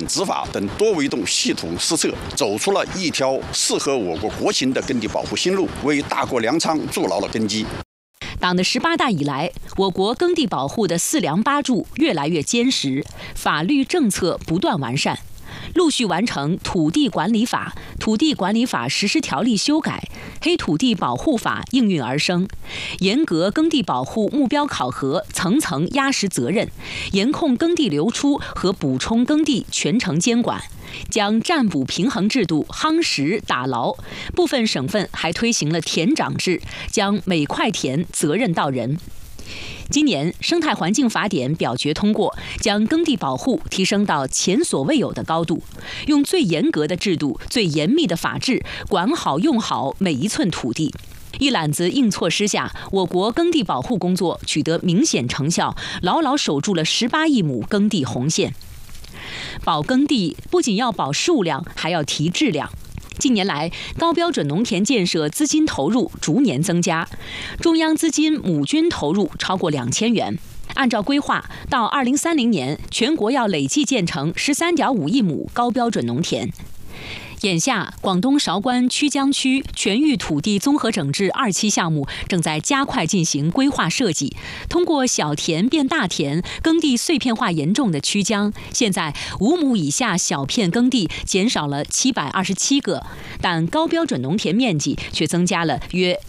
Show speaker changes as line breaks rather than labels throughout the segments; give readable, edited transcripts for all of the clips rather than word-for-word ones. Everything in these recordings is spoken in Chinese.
执法等多维度系统施策，走出了一条适合我国国情的耕地保护新路，为大国粮仓筑牢了根基。
党的18大以来，我国耕地保护的4梁8柱越来越坚实，法律政策不断完善。陆续完成《土地管理法》《土地管理法实施条例》修改，黑土地保护法应运而生，严格耕地保护目标考核，层层压实责任，严控耕地流出和补充耕地全程监管，将占补平衡制度夯实打牢。部分省份还推行了田长制，将每块田责任到人。今年生态环境法典表决通过，将耕地保护提升到前所未有的高度，用最严格的制度、最严密的法制，管好用好每一寸土地。一揽子硬措施下，我国耕地保护工作取得明显成效，牢牢守住了18亿亩耕地红线。保耕地不仅要保数量，还要提质量。近年来，高标准农田建设资金投入逐年增加，中央资金亩均投入超过2000元。按照规划，到2030年，全国要累计建成13.5亿亩高标准农田。眼下，广东韶关曲江区全域土地综合整治2期项目正在加快进行规划设计。通过小田变大田，耕地碎片化严重的曲江，现在5亩以下小片耕地减少了727个，但高标准农田面积却增加了约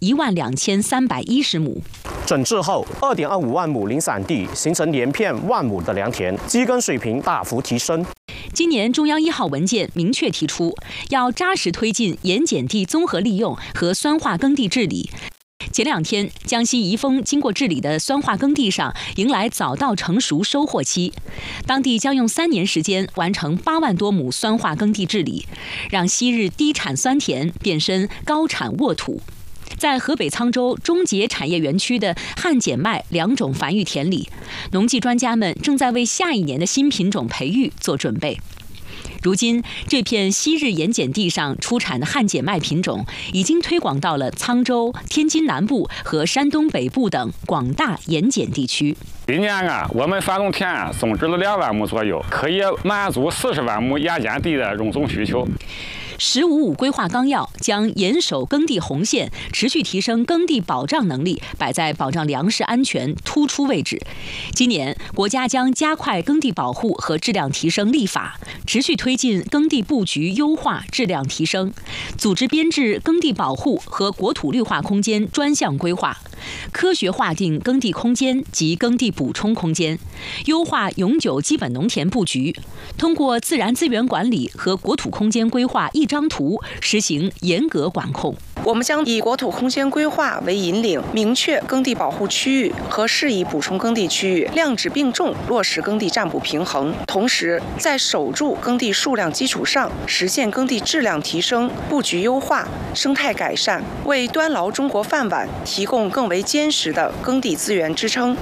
12310亩。
整治后，2.25万亩零散地形成连片万亩的良田，基耕水平大幅提升。
今年中央1号文件明确提出，要扎实推进盐碱地综合利用和酸化耕地治理。前2天，江西宜丰经过治理的酸化耕地上迎来早稻成熟收获期，当地将用3年时间完成8万多亩酸化耕地治理，让昔日低产酸田变身高产沃土。在河北沧州中捷产业园区的旱碱麦2种繁育田里，农技专家们正在为下一年的新品种培育做准备。如今，这片昔日盐碱地上出产的旱碱麦品种已经推广到了沧州、天津南部和山东北部等广大盐碱地区。
今年我们山东田种植了2万亩左右，可以满足40万亩盐碱地的用种需求。
“15·5”规划纲要将严守耕地红线，持续提升耕地保障能力摆在保障粮食安全突出位置。今年，国家将加快耕地保护和质量提升立法，持续推进耕地布局优化、质量提升，组织编制耕地保护和国土绿化空间专项规划，科学划定耕地空间及耕地补充空间，优化永久基本农田布局，通过自然资源管理和国土空间规划1张图，实行严格管控。
我们将以国土空间规划为引领，明确耕地保护区域和适宜补充耕地区域，量质并重落实耕地占补平衡。同时，在守住耕地数量基础上，实现耕地质量提升、布局优化、生态改善，为端牢中国饭碗提供更为坚实的耕地资源支撑。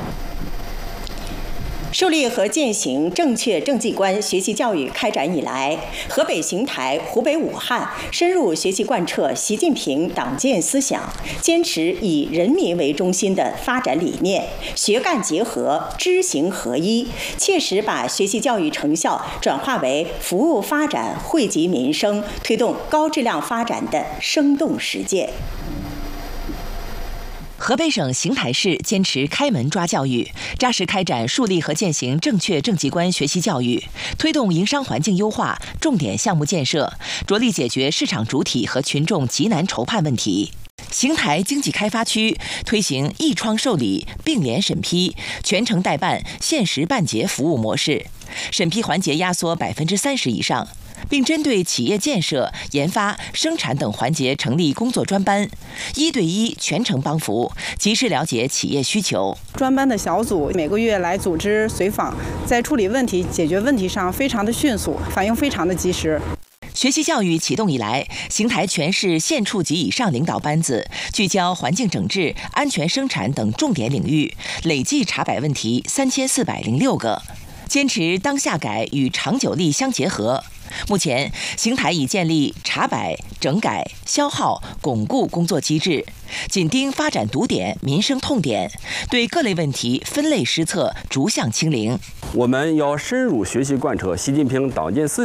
树立和践行正确政绩观学习教育开展以来，河北邢台、湖北武汉深入学习贯彻习近平党建思想，坚持以人民为中心的发展理念，学干结合、知行合一，切实把学习教育成效转化为服务发展、惠及民生、推动高质量发展的生动实践。
河北省邢台市坚持开门抓教育，扎实开展树立和践行正确政绩观学习教育，推动营商环境优化、重点项目建设，着力解决市场主体和群众急难愁盼问题。邢台经济开发区推行一窗受理、并联审批、全程代办、限时办结服务模式，审批环节压缩30%以上。并针对企业建设、研发、生产等环节成立工作专班，1对1全程帮扶，及时了解企业需求。
专班的小组每个月来组织随访，在处理问题、解决问题上非常的迅速，反应非常的及时。
学习教育启动以来，邢台全市县处级以上领导班子聚焦环境整治、安全生产等重点领域，累计查摆问题3406个，坚持当下改与长久力相结合。目前，邢台已建立查摆、整改、消耗、巩固工作机制，紧盯发展堵点、民生痛点，对各类问题分类施策，逐项清零。
我们要深入学习贯彻习近平党建思